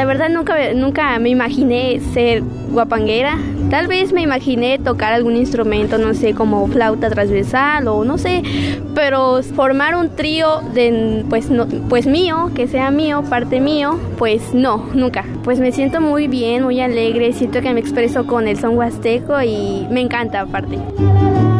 verdad nunca me imaginé ser guapanguera. Tal vez me imaginé tocar algún instrumento, no sé, como flauta transversal o no sé, pero formar un trío pues mío, que sea mío, parte mío, pues no, nunca. Pues me siento muy bien, muy alegre, siento que me expreso con el son huasteco y me encanta aparte.